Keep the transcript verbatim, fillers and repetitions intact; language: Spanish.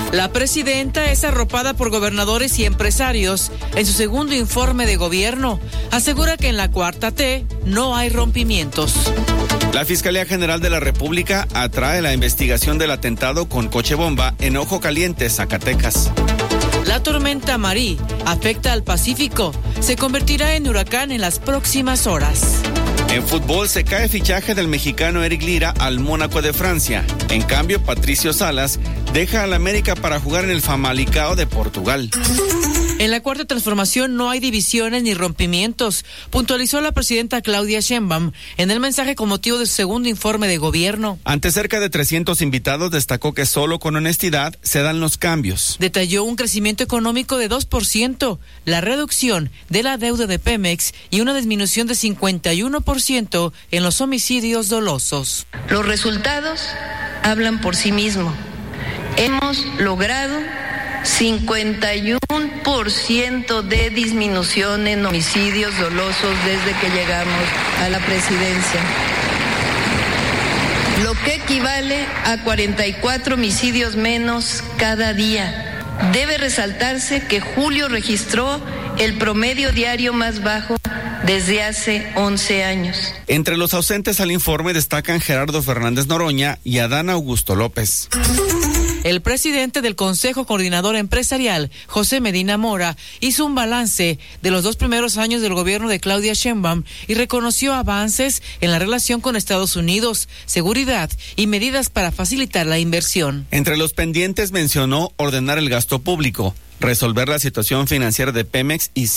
La presidenta es arropada por gobernadores y empresarios en su segundo informe de gobierno. Asegura que en la cuarta T no hay rompimientos. La Fiscalía General de la República atrae la investigación del atentado con coche bomba en Ojo Caliente, Zacatecas. La tormenta Marí afecta al Pacífico. Se convertirá en huracán en las próximas horas. En fútbol se cae fichaje del mexicano Eric Lira al Mónaco de Francia. En cambio, Patricio Salas deja al América para jugar en el Famalicão de Portugal. En la cuarta transformación no hay divisiones ni rompimientos, puntualizó la presidenta Claudia Sheinbaum en el mensaje con motivo de su segundo informe de gobierno. Ante cerca de trescientos invitados, destacó que solo con honestidad se dan los cambios. Detalló un crecimiento económico de dos por ciento, la reducción de la deuda de Pemex y una disminución de cincuenta y uno por ciento en los homicidios dolosos. Los resultados hablan por sí mismos. Hemos logrado cincuenta y uno por ciento de disminución en homicidios dolosos desde que llegamos a la presidencia, lo que equivale a cuarenta y cuatro homicidios menos cada día. Debe resaltarse que julio registró el promedio diario más bajo desde hace once años. Entre los ausentes al informe destacan Gerardo Fernández Noroña y Adán Augusto López. El presidente del Consejo Coordinador Empresarial, José Medina Mora, hizo un balance de los dos primeros años del gobierno de Claudia Sheinbaum y reconoció avances en la relación con Estados Unidos, seguridad y medidas para facilitar la inversión. Entre los pendientes mencionó ordenar el gasto público, resolver la situación financiera de Pemex y